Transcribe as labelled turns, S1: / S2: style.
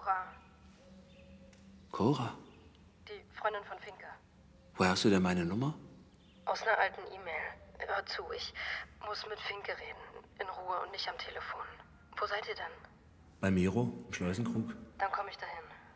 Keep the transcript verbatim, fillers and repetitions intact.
S1: Cora.
S2: Cora?
S1: Die Freundin von Finke.
S2: Woher hast du denn meine Nummer?
S1: Aus einer alten E-Mail. Hör zu, ich muss mit Finke reden. In Ruhe und nicht am Telefon. Wo seid ihr denn?
S2: Bei Miro, im Schleusenkrug.
S1: Dann komme ich dahin.